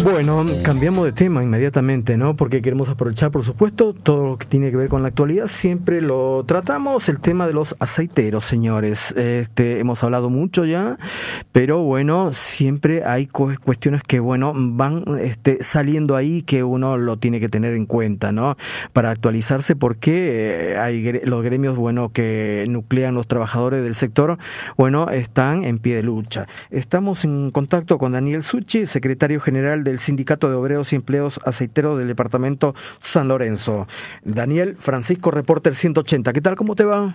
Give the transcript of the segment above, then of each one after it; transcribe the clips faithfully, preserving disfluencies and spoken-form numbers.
Bueno, cambiamos de tema inmediatamente, ¿no? Porque queremos aprovechar, por supuesto, todo lo que tiene que ver con la actualidad. Siempre lo tratamos, el tema de los aceiteros, señores. Este, hemos hablado mucho ya, pero bueno, siempre hay cuestiones que, bueno, van este, saliendo ahí que uno lo tiene que tener en cuenta, ¿no? Para actualizarse, porque hay los gremios, bueno, que nuclean los trabajadores del sector, bueno, están en pie de lucha. Estamos en contacto con Daniel Suchi, secretario general del Sindicato de Obreros y Empleados Aceiteros del Departamento San Lorenzo. Daniel, Francisco, Reporter ciento ochenta. ¿Qué tal? ¿Cómo te va?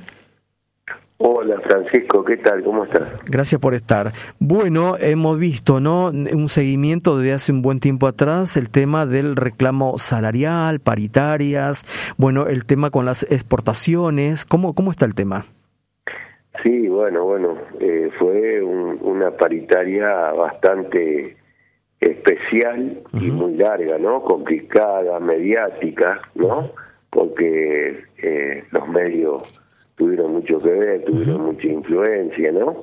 Hola Francisco, ¿qué tal? ¿Cómo estás? Gracias por estar. Bueno, hemos visto, ¿no?, un seguimiento desde hace un buen tiempo atrás, el tema del reclamo salarial, paritarias, bueno, el tema con las exportaciones. ¿Cómo, cómo está el tema? Sí, bueno, bueno, eh, fue un, una paritaria bastante especial uh-huh. y muy larga, ¿no? Complicada, mediática, ¿no? Porque eh, los medios tuvieron mucho que ver, tuvieron uh-huh. mucha influencia, ¿no?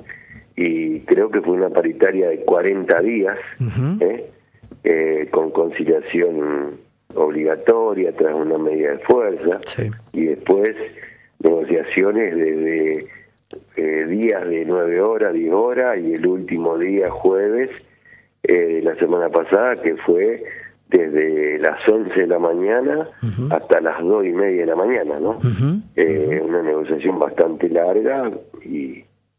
Y creo que fue una paritaria de cuarenta días, uh-huh. ¿eh? Eh, con conciliación obligatoria tras una medida de fuerza, sí. y después negociaciones desde eh, días de nueve horas, diez horas, y el último día, jueves, Eh, la semana pasada, que fue desde las once de la mañana uh-huh. hasta las dos y media de la mañana, ¿no? Uh-huh. Eh, una negociación bastante larga y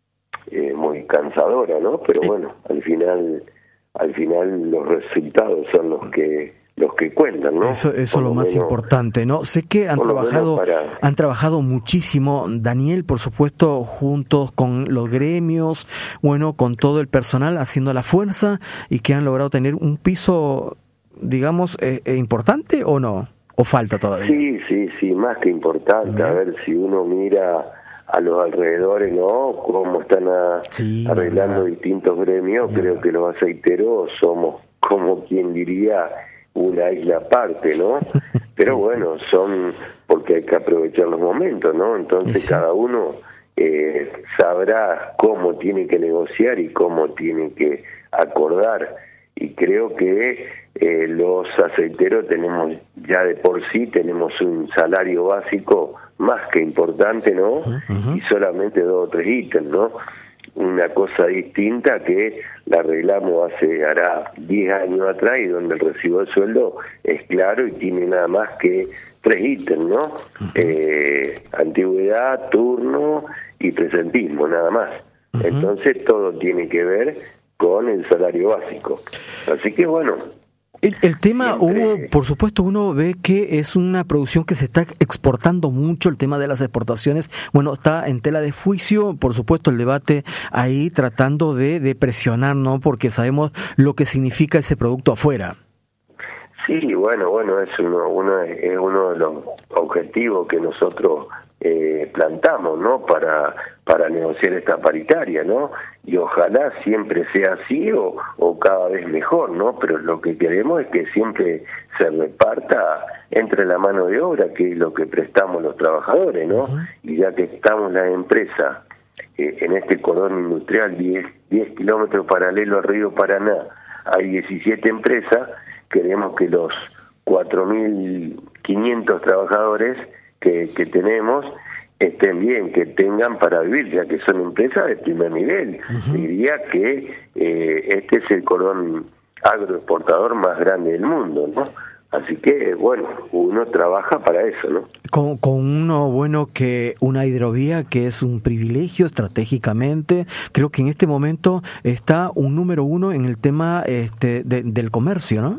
eh, muy cansadora, ¿no? Pero bueno, al final, al final los resultados son los que los que cuentan, ¿no? Eso, eso es lo, lo más menos, importante, ¿no? Sé que han trabajado, para... han trabajado muchísimo, Daniel, por supuesto, juntos con los gremios, bueno, con todo el personal, haciendo la fuerza, y que han logrado tener un piso, digamos, eh, eh, importante, ¿o no? ¿O falta todavía? Sí, sí, sí, más que importante. Bien. A ver, si uno mira a los alrededores, ¿no?, cómo están a, sí, arreglando verdad. distintos gremios, bien. Creo que los aceiteros somos, como quien diría, una isla aparte, ¿no? Pero sí, bueno, sí. son porque hay que aprovechar los momentos, ¿no? Entonces sí. cada uno eh, sabrá cómo tiene que negociar y cómo tiene que acordar. Y creo que eh, los aceiteros tenemos, ya de por sí, tenemos un salario básico más que importante, ¿no? Uh-huh. Y solamente dos o tres ítems, ¿no? Una cosa distinta que la arreglamos hace, hará diez años atrás, y donde el recibo de sueldo es claro y tiene nada más que tres ítems, ¿no? Uh-huh. Eh, antigüedad, turno y presentismo, nada más. Uh-huh. Entonces todo tiene que ver con el salario básico. Así que bueno... El, el tema, Siempre... hubo, por supuesto, uno ve que es una producción que se está exportando mucho, el tema de las exportaciones, bueno, está en tela de juicio, por supuesto, el debate ahí tratando de, de presionar, ¿no?, porque sabemos lo que significa ese producto afuera. Sí, bueno, bueno, es uno, uno es uno de los objetivos que nosotros eh, plantamos, ¿no?, para para negociar esta paritaria, ¿no? Y ojalá siempre sea así o, o cada vez mejor, ¿no? Pero lo que queremos es que siempre se reparta entre la mano de obra, que es lo que prestamos los trabajadores, ¿no? Uh-huh. Y ya que estamos la empresa eh, en este cordón industrial, diez kilómetros paralelo al río Paraná, hay diecisiete empresas, queremos que los cuatro mil quinientos trabajadores que, que tenemos estén bien, que tengan para vivir, ya que son empresas de primer nivel. Uh-huh. Diría que eh, este es el cordón agroexportador más grande del mundo, ¿no? Así que, bueno, uno trabaja para eso, ¿no? Con, con uno, bueno, que una hidrovía que es un privilegio estratégicamente, creo que en este momento está un número uno en el tema este de, del comercio, ¿no?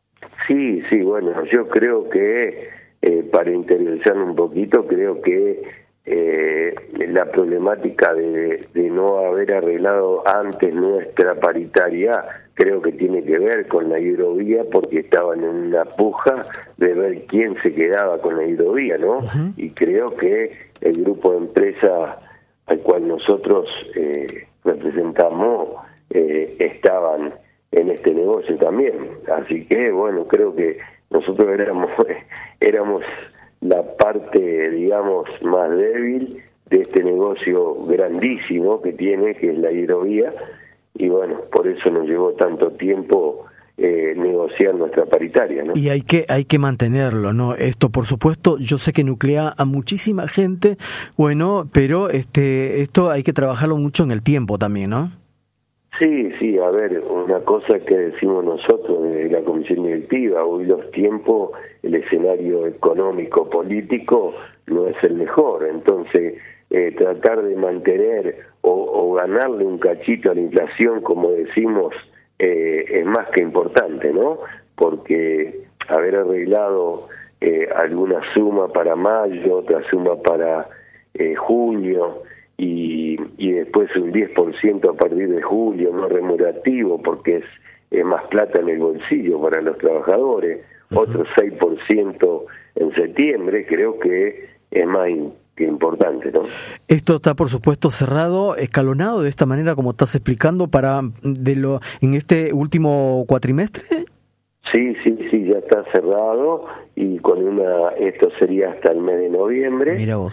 Sí, sí, bueno, yo creo que Eh, para interiorizar un poquito, creo que eh, la problemática de, de no haber arreglado antes nuestra paritaria, creo que tiene que ver con la hidrovía, porque estaban en una puja de ver quién se quedaba con la hidrovía, ¿no? Uh-huh. Y creo que el grupo de empresas al cual nosotros eh, representamos eh, estaban en este negocio también. Así que, bueno, creo que nosotros éramos éramos la parte, digamos, más débil de este negocio grandísimo que tiene, que es la hidrovía, y bueno, por eso nos llevó tanto tiempo eh, negociar nuestra paritaria, ¿no? Y hay que hay que mantenerlo, ¿no? Esto, por supuesto, yo sé que nuclea a muchísima gente, bueno, pero este esto hay que trabajarlo mucho en el tiempo también, ¿no? Sí, sí, a ver, una cosa que decimos nosotros de la comisión directiva, hoy los tiempos, el escenario económico, político, no es el mejor, entonces eh, tratar de mantener o, o ganarle un cachito a la inflación, como decimos, eh, es más que importante, ¿no? Porque haber arreglado eh, alguna suma para mayo, otra suma para eh, junio, Y, y después un diez por ciento a partir de julio, no remunerativo, porque es, es más plata en el bolsillo para los trabajadores, uh-huh. Otro seis por ciento en septiembre, creo que es más in, que importante, ¿no? Esto está, por supuesto, cerrado, escalonado de esta manera, como estás explicando, para de lo en este último cuatrimestre. Sí, sí, sí, ya está cerrado, y con una, esto sería hasta el mes de noviembre. Mira vos.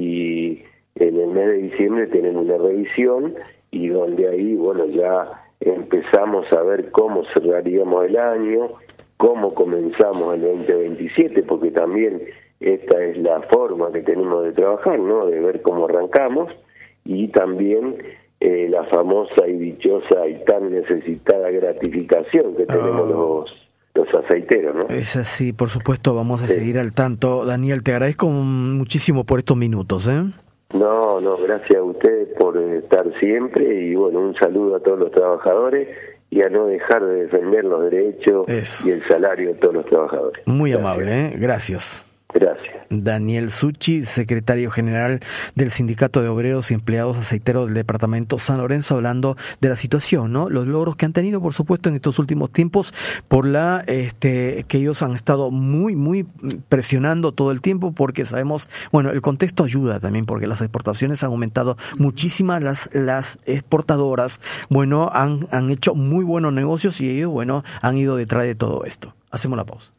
Y en el mes de diciembre tenemos una revisión y donde ahí, bueno, ya empezamos a ver cómo cerraríamos el año, cómo comenzamos el veinte veintisiete, porque también esta es la forma que tenemos de trabajar, ¿no? De ver cómo arrancamos, y también eh, la famosa y dichosa y tan necesitada gratificación que tenemos oh. los los aceiteros, ¿no? Es así, por supuesto, vamos a sí. seguir al tanto. Daniel, te agradezco muchísimo por estos minutos, ¿eh? No, no, gracias a ustedes por estar siempre, y bueno, un saludo a todos los trabajadores y a no dejar de defender los derechos Eso. y el salario de todos los trabajadores. Muy gracias. amable, ¿eh? Gracias. Gracias. Daniel Suchi, secretario general del Sindicato de Obreros y Empleados Aceiteros del Departamento San Lorenzo, hablando de la situación, ¿no? Los logros que han tenido, por supuesto, en estos últimos tiempos, por la este que ellos han estado muy, muy presionando todo el tiempo, porque sabemos, bueno, el contexto ayuda también, porque las exportaciones han aumentado muchísimas, las las exportadoras, bueno, han, han hecho muy buenos negocios y ellos, bueno, han ido detrás de todo esto. Hacemos la pausa.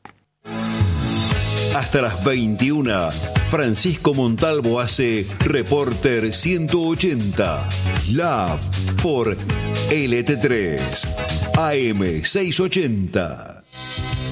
Hasta las veintiuna, Francisco Montalvo hace Reporter ciento ochenta, Lab por L T tres, A M seiscientos ochenta.